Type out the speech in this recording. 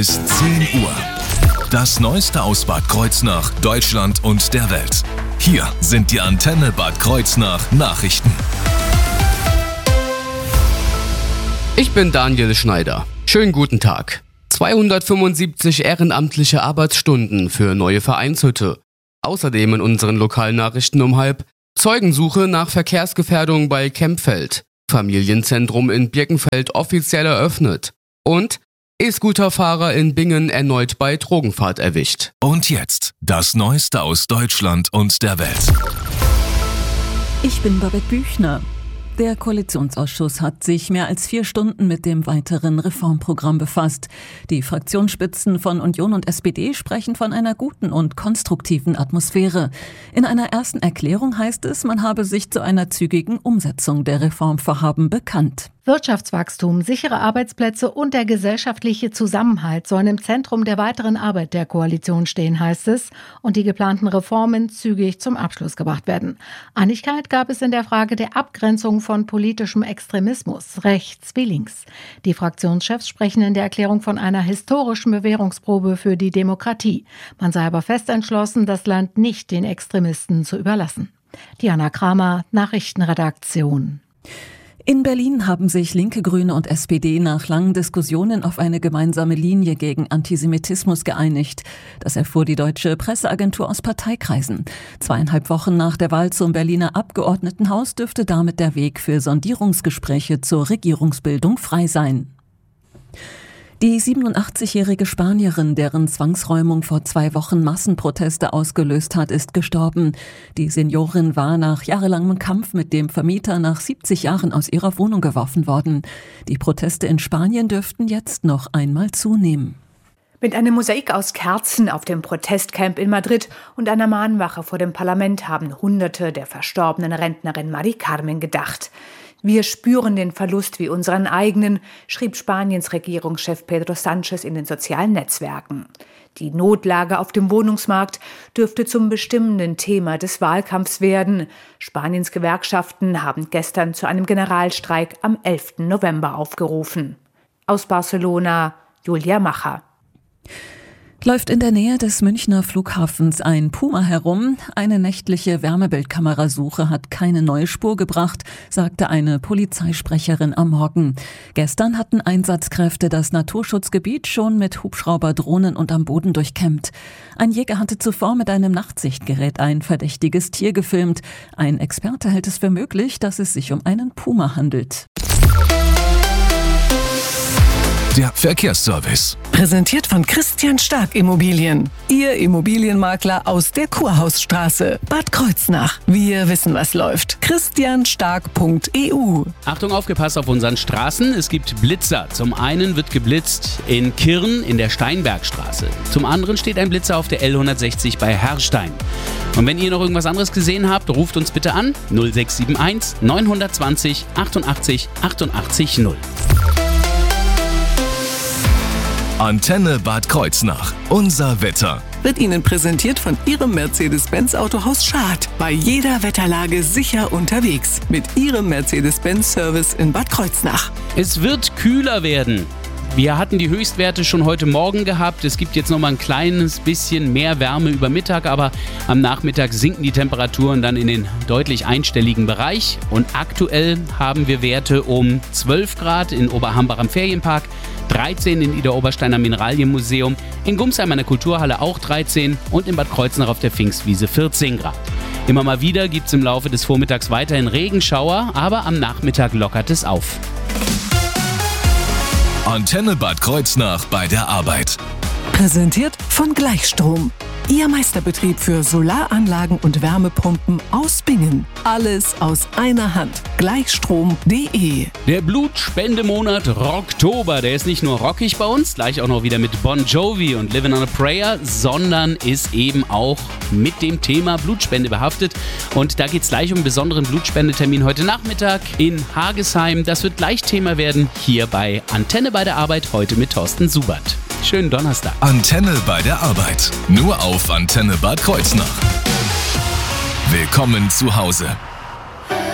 Bis 10 Uhr. Das Neueste aus Bad Kreuznach, Deutschland und der Welt. Hier sind die Antenne Bad Kreuznach Nachrichten. Ich bin Daniel Schneider. Schönen guten Tag. 275 ehrenamtliche Arbeitsstunden für neue Vereinshütte. Außerdem in unseren Lokalnachrichten um 12:30 Zeugensuche nach Verkehrsgefährdung bei Kempfeld. Familienzentrum in Birkenfeld offiziell eröffnet. Und E-Scooter-Fahrer in Bingen erneut bei Drogenfahrt erwischt. Und jetzt das Neueste aus Deutschland und der Welt. Ich bin Babette Büchner. Der Koalitionsausschuss hat sich mehr als 4 Stunden mit dem weiteren Reformprogramm befasst. Die Fraktionsspitzen von Union und SPD sprechen von einer guten und konstruktiven Atmosphäre. In einer ersten Erklärung heißt es, man habe sich zu einer zügigen Umsetzung der Reformvorhaben bekannt. Wirtschaftswachstum, sichere Arbeitsplätze und der gesellschaftliche Zusammenhalt sollen im Zentrum der weiteren Arbeit der Koalition stehen, heißt es, und die geplanten Reformen zügig zum Abschluss gebracht werden. Einigkeit gab es in der Frage der Abgrenzung von politischem Extremismus, rechts wie links. Die Fraktionschefs sprechen in der Erklärung von einer historischen Bewährungsprobe für die Demokratie. Man sei aber fest entschlossen, das Land nicht den Extremisten zu überlassen. Diana Kramer, Nachrichtenredaktion. In Berlin haben sich Linke, Grüne und SPD nach langen Diskussionen auf eine gemeinsame Linie gegen Antisemitismus geeinigt. Das erfuhr die deutsche Presseagentur aus Parteikreisen. 2,5 Wochen nach der Wahl zum Berliner Abgeordnetenhaus dürfte damit der Weg für Sondierungsgespräche zur Regierungsbildung frei sein. Die 87-jährige Spanierin, deren Zwangsräumung vor 2 Wochen Massenproteste ausgelöst hat, ist gestorben. Die Seniorin war nach jahrelangem Kampf mit dem Vermieter nach 70 Jahren aus ihrer Wohnung geworfen worden. Die Proteste in Spanien dürften jetzt noch einmal zunehmen. Mit einem Mosaik aus Kerzen auf dem Protestcamp in Madrid und einer Mahnwache vor dem Parlament haben Hunderte der verstorbenen Rentnerin Mari Carmen gedacht. Wir spüren den Verlust wie unseren eigenen, schrieb Spaniens Regierungschef Pedro Sánchez in den sozialen Netzwerken. Die Notlage auf dem Wohnungsmarkt dürfte zum bestimmenden Thema des Wahlkampfs werden. Spaniens Gewerkschaften haben gestern zu einem Generalstreik am 11. November aufgerufen. Aus Barcelona, Julia Macher. Läuft in der Nähe des Münchner Flughafens ein Puma herum. Eine nächtliche Wärmebildkamerasuche hat keine neue Spur gebracht, sagte eine Polizeisprecherin am Morgen. Gestern hatten Einsatzkräfte das Naturschutzgebiet schon mit Hubschrauber, Drohnen und am Boden durchkämmt. Ein Jäger hatte zuvor mit einem Nachtsichtgerät ein verdächtiges Tier gefilmt. Ein Experte hält es für möglich, dass es sich um einen Puma handelt. Der Verkehrsservice. Präsentiert von Christian Stark Immobilien. Ihr Immobilienmakler aus der Kurhausstraße. Bad Kreuznach. Wir wissen, was läuft. christianstark.eu. Achtung, aufgepasst auf unseren Straßen. Es gibt Blitzer. Zum einen wird geblitzt in Kirn in der Steinbergstraße. Zum anderen steht ein Blitzer auf der L160 bei Herrstein. Und wenn ihr noch irgendwas anderes gesehen habt, ruft uns bitte an 0671 920 88 88 0. Antenne Bad Kreuznach. Unser Wetter. Wird Ihnen präsentiert von Ihrem Mercedes-Benz Autohaus Schad. Bei jeder Wetterlage sicher unterwegs. Mit Ihrem Mercedes-Benz-Service in Bad Kreuznach. Es wird kühler werden. Wir hatten die Höchstwerte schon heute Morgen gehabt. Es gibt jetzt noch mal ein kleines bisschen mehr Wärme über Mittag, aber am Nachmittag sinken die Temperaturen dann in den deutlich einstelligen Bereich. Und aktuell haben wir Werte um 12 Grad in Oberhambach am Ferienpark, 13 in Ida Oberstein am Mineralienmuseum, in Gumsheim an der Kulturhalle auch 13 und in Bad Kreuznach auf der Pfingstwiese 14 Grad. Immer mal wieder gibt es im Laufe des Vormittags weiterhin Regenschauer, aber am Nachmittag lockert es auf. Antenne Bad Kreuznach bei der Arbeit. Präsentiert von Gleichstrom. Ihr Meisterbetrieb für Solaranlagen und Wärmepumpen aus Bingen. Alles aus einer Hand. Gleichstrom.de. Der Blutspendemonat Rocktober, der ist nicht nur rockig bei uns, gleich auch noch wieder mit Bon Jovi und Living on a Prayer, sondern ist eben auch mit dem Thema Blutspende behaftet. Und da geht es gleich um einen besonderen Blutspendetermin heute Nachmittag in Hagesheim. Das wird gleich Thema werden hier bei Antenne bei der Arbeit, heute mit Thorsten Subert. Schönen Donnerstag. Antenne bei der Arbeit. Nur auf Antenne Bad Kreuznach. Willkommen zu Hause.